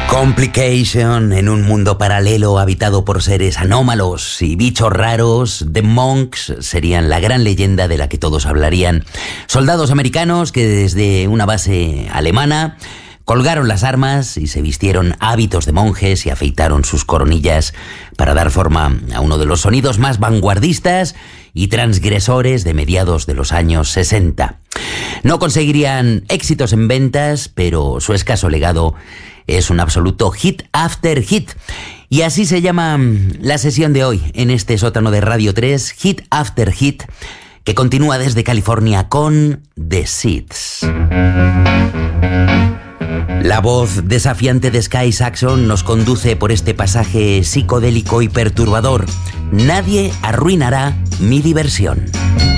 Complication, en un mundo paralelo habitado por seres anómalos y bichos raros, The Monks serían la gran leyenda de la que todos hablarían. Soldados americanos que desde una base alemana colgaron las armas y se vistieron hábitos de monjes y afeitaron sus coronillas para dar forma a uno de los sonidos más vanguardistas y transgresores de mediados de los años 60. No conseguirían éxitos en ventas, pero su escaso legado es un absoluto hit after hit. Y así se llama la sesión de hoy en este sótano de Radio 3, Hit After Hit, que continúa desde California con The Seeds. La voz desafiante de Sky Saxon nos conduce por este pasaje psicodélico y perturbador. Nadie arruinará mi diversión.